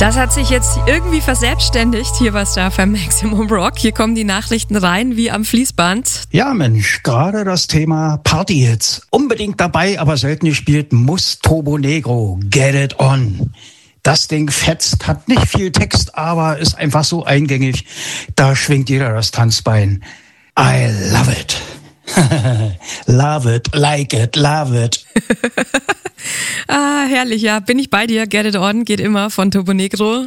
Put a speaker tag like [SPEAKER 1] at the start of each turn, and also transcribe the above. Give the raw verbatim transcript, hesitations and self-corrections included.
[SPEAKER 1] Das hat sich jetzt irgendwie verselbstständigt hier bei Star F M Maximum Rock. Hier kommen die Nachrichten rein wie am Fließband.
[SPEAKER 2] Ja, Mensch, gerade das Thema Partyhits. Unbedingt dabei, aber selten gespielt, muss Turbo Negro, Get It On. Das Ding fetzt, hat nicht viel Text, aber ist einfach so eingängig. Da schwingt jeder das Tanzbein. I love it. Love it, like it, love it.
[SPEAKER 1] Ah, herrlich, ja. Bin ich bei dir. Get It On geht immer von Turbo Negro.